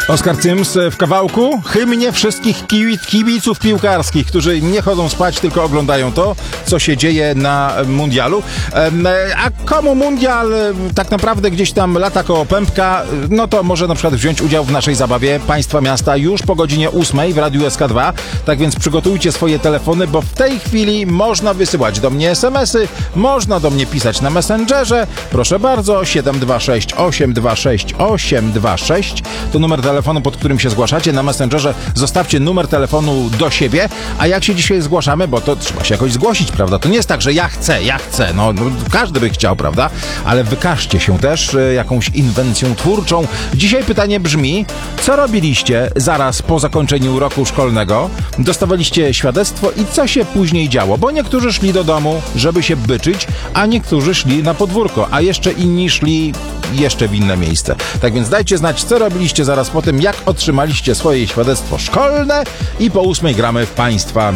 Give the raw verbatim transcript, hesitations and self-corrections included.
Oskar Cyms w kawałku hymnie wszystkich kibiców piłkarskich, którzy nie chodzą spać, tylko oglądają to, co się dzieje na mundialu. A komu mundial tak naprawdę gdzieś tam lata koło pępka, no to może na przykład wziąć udział w naszej zabawie Państwa Miasta już po godzinie ósmej w Radiu S K dwa. Tak więc przygotujcie swoje telefony, bo w tej chwili można wysyłać do mnie es em esy, można do mnie pisać na Messengerze. Proszę bardzo, siedem dwa sześć osiem dwa sześć osiem dwa sześć to numer telefonu, pod którym się zgłaszacie. Na Messengerze zostawcie numer telefonu do siebie, a jak się dzisiaj zgłaszamy, bo to trzeba się jakoś zgłosić, prawda? To nie jest tak, że ja chcę, ja chcę, no, no każdy by chciał, prawda? Ale wykażcie się też y, jakąś inwencją twórczą. Dzisiaj pytanie brzmi, co robiliście zaraz po zakończeniu roku szkolnego? Dostawaliście świadectwo i co się później działo? Bo niektórzy szli do domu, żeby się byczyć, a niektórzy szli na podwórko, a jeszcze inni szli jeszcze w inne miejsce. Tak więc dajcie znać, co robiliście zaraz po tym, jak otrzymaliście swoje świadectwo szkolne, i po ósmej gramy w Państwa